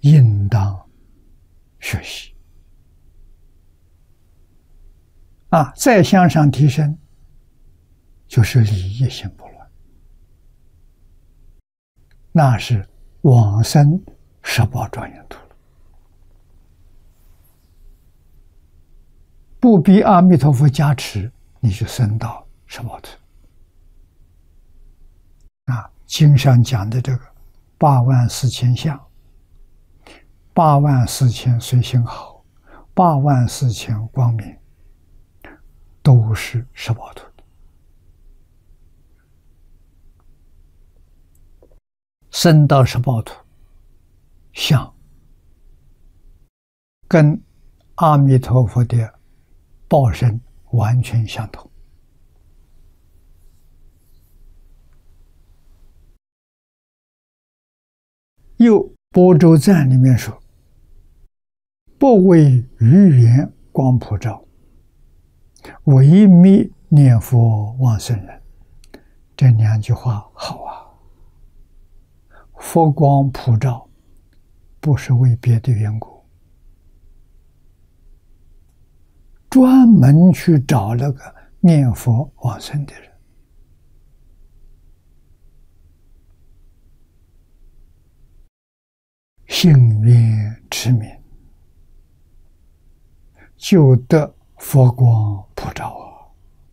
应当学习再向上提升，就是理业心不乱，那是往生18庄严图了。不必阿弥陀佛加持，你就升到18图。经上讲的这个84000相，84000随行好，84000光明，都是18图的。升到18图，相跟阿弥陀佛的报身完全相同。又般舟赞里面说，不为余缘光普照，唯灭念佛往生人。这2句话好啊！佛光普照不是为别的缘故，专门去找那个念佛往生的人。信愿持名，就得佛光普照啊！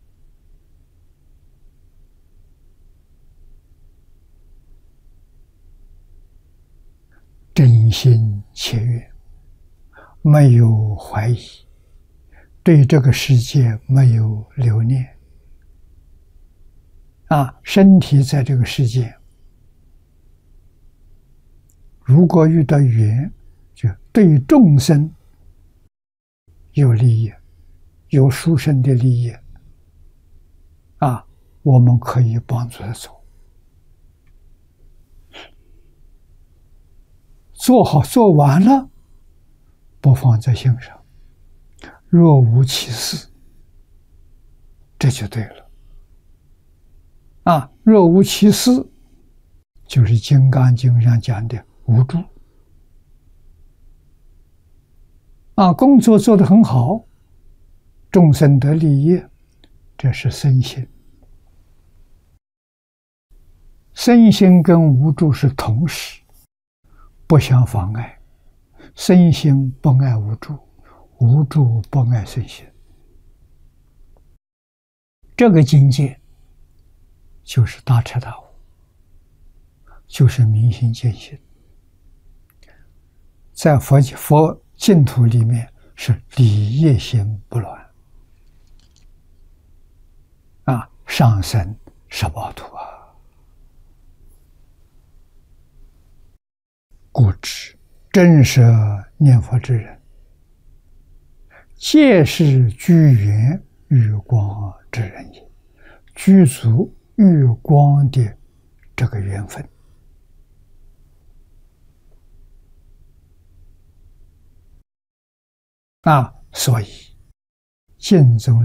真心切愿，没有怀疑，对这个世界没有留念身体在这个世界，如果遇到缘，就对众生有利益，有殊胜的利益我们可以帮助他走，做好做完了，不放在心上，若无其事，这就对了若无其事，就是《金刚经》上讲的无助工作做得很好，众生得利益，这是身心。身心跟无助是同时，不相妨碍。身心不爱无助，无助不爱身心。这个境界就是大彻大悟，就是明心见性。在佛净土里面是理业心不乱上升18图故知真实念佛之人，皆是具缘欲光之人也，具足欲光的这个缘分所以净宗